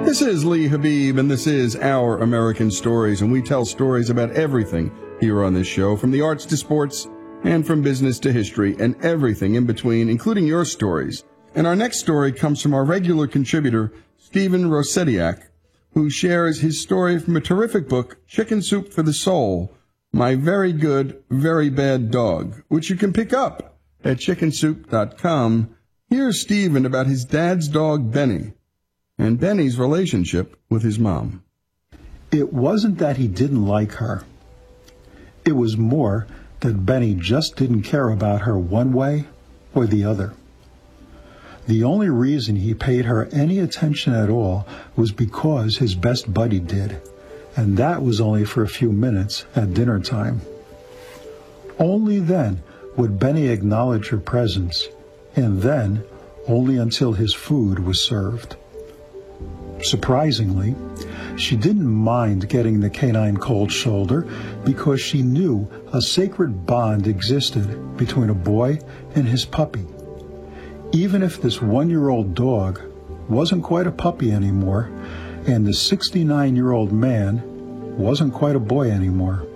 This is Lee Habib, and this is Our American Stories, and we tell stories about everything here on this show, from the arts to sports, and from business to history, and everything in between, including your stories. And our next story comes from our regular contributor, Stephen Rosetiak, who shares his story from a terrific book, Chicken Soup for the Soul, My Very Good, Very Bad Dog, which you can pick up at chickensoup.com. Here's Stephen about his dad's dog, Benny, and Benny's relationship with his mom. It wasn't that he didn't like her. It was more that Benny just didn't care about her one way or the other. The only reason he paid her any attention at all was because his best buddy did, and that was only for a few minutes at dinner time. Only then would Benny acknowledge her presence, and then only until his food was served. Surprisingly, she didn't mind getting the canine cold shoulder because she knew a sacred bond existed between a boy and his puppy. Even if this 1-year-old dog wasn't quite a puppy anymore, and the 69-year-old man wasn't quite a boy anymore.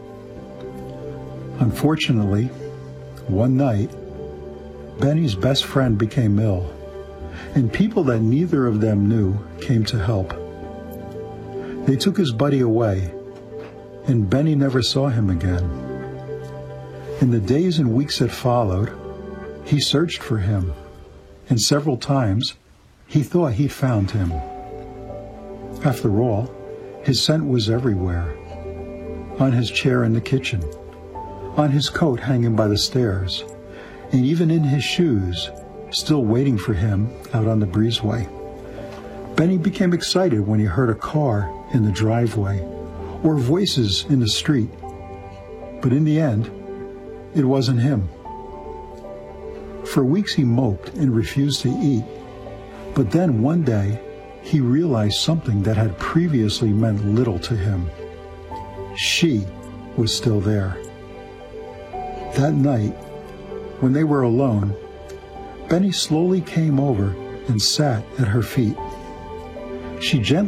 Unfortunately, one night, Benny's best friend became ill, and people that neither of them knew came to help. They took his buddy away, and Benny never saw him again. In the days and weeks that followed, he searched for him, and several times he thought he'd found him. After all, his scent was everywhere. On his chair in the kitchen, on his coat hanging by the stairs, and even in his shoes, still waiting for him out on the breezeway. Benny became excited when he heard a car in the driveway or voices in the street. But in the end, it wasn't him. For weeks he moped and refused to eat. But then one day, he realized something that had previously meant little to him. She was still there. That night, when they were alone, Benny slowly came over and sat at her feet. She gently